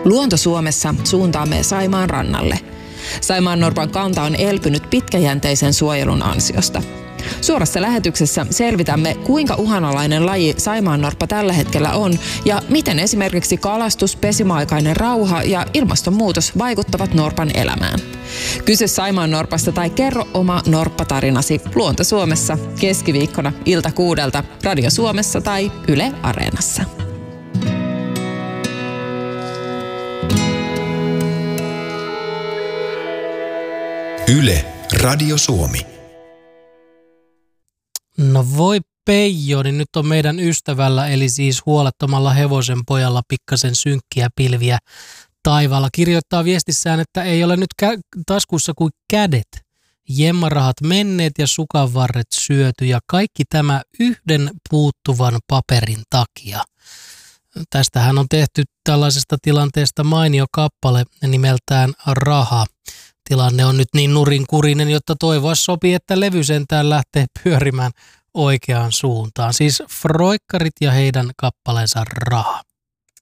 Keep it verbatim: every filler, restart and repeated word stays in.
Luonto Suomessa suuntaamme Saimaan rannalle. Saimaannorpan kanta on elpynyt pitkäjänteisen suojelun ansiosta. Suorassa lähetyksessä selvitämme, kuinka uhanalainen laji saimaannorppa tällä hetkellä on ja miten esimerkiksi kalastus, pesimäaikainen rauha ja ilmastonmuutos vaikuttavat norpan elämään. Kysy saimaannorpasta tai kerro oma norppatarinasi Luonto Suomessa keskiviikkona ilta kuudelta Radio Suomessa tai Yle Areenassa. Yle Radio Suomi. No voi Peijo, niin nyt on meidän ystävällä, eli siis huolettomalla hevosen pojalla pikkasen synkkiä pilviä taivaalla. Kirjoittaa viestissään, että ei ole nyt kä- taskussa kuin kädet. Jemmarahat menneet ja sukanvarret syöty ja kaikki tämä yhden puuttuvan paperin takia. Tästähän on tehty tällaisesta tilanteesta mainio kappale nimeltään Raha. Tilanne on nyt niin nurinkurinen, jotta toivoa sopii, että levy sentään lähtee pyörimään oikeaan suuntaan. Siis Froikkarit ja heidän kappaleensa Raha.